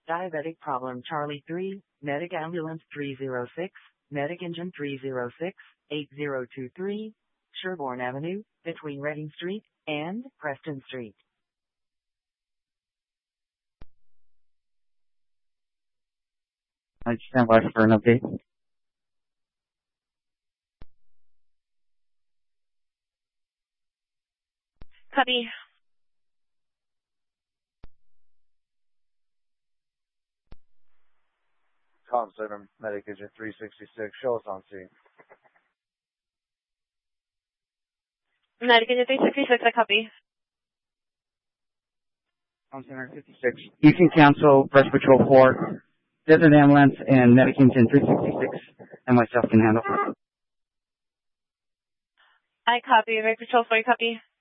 Diabetic problem Charlie 3, Medic Ambulance 306, Medic Engine 306, 8023, Sherborne Avenue, between Reading Street and Preston Street. I stand by for an update. Copy. Comm Center, Medic Engine 366, show us on scene. Medic Engine 366, I copy. Comm Center 56. You can cancel Rush Patrol 4, Desert Ambulance, and Medic Engine 366, and myself can handle. I copy. Red Patrol 4, copy.